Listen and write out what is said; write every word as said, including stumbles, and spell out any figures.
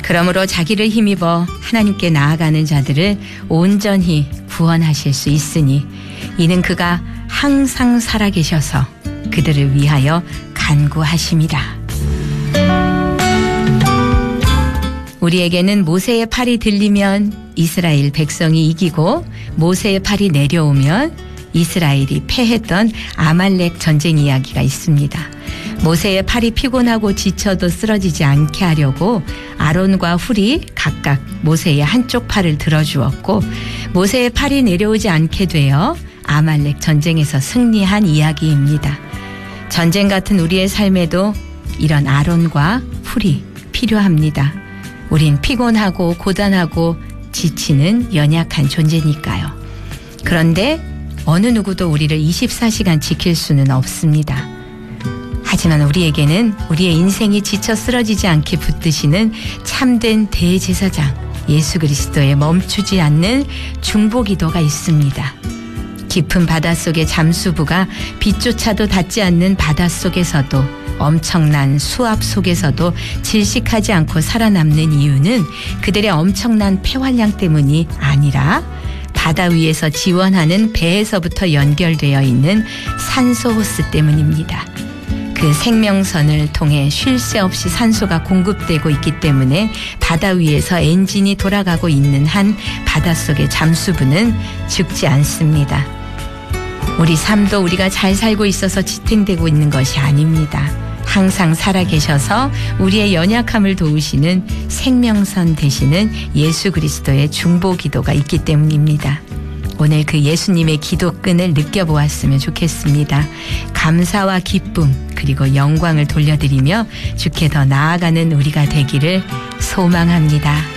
그러므로 자기를 힘입어 하나님께 나아가는 자들을 온전히 구원하실 수 있으니 이는 그가 항상 살아계셔서 그들을 위하여 간구하심이라. 우리에게는 모세의 팔이 들리면 이스라엘 백성이 이기고 모세의 팔이 내려오면 이스라엘이 패했던 아말렉 전쟁 이야기가 있습니다. 모세의 팔이 피곤하고 지쳐도 쓰러지지 않게 하려고 아론과 훌이 각각 모세의 한쪽 팔을 들어주었고 모세의 팔이 내려오지 않게 되어 아말렉 전쟁에서 승리한 이야기입니다. 전쟁 같은 우리의 삶에도 이런 아론과 훌이 필요합니다. 우린 피곤하고 고단하고 지치는 연약한 존재니까요. 그런데 어느 누구도 우리를 이십사 시간 지킬 수는 없습니다. 하지만 우리에게는 우리의 인생이 지쳐 쓰러지지 않게 붙드시는 참된 대제사장 예수 그리스도의 멈추지 않는 중보기도가 있습니다. 깊은 바닷속의 잠수부가 빛조차도 닿지 않는 바닷속에서도 엄청난 수압 속에서도 질식하지 않고 살아남는 이유는 그들의 엄청난 폐활량 때문이 아니라 바다 위에서 지원하는 배에서부터 연결되어 있는 산소 호스 때문입니다. 그 생명선을 통해 쉴 새 없이 산소가 공급되고 있기 때문에 바다 위에서 엔진이 돌아가고 있는 한 바닷속의 잠수부는 죽지 않습니다. 우리 삶도 우리가 잘 살고 있어서 지탱되고 있는 것이 아닙니다. 항상 살아계셔서 우리의 연약함을 도우시는 생명선 되시는 예수 그리스도의 중보기도가 있기 때문입니다. 오늘 그 예수님의 기도끈을 느껴보았으면 좋겠습니다. 감사와 기쁨 그리고 영광을 돌려드리며 주께 더 나아가는 우리가 되기를 소망합니다.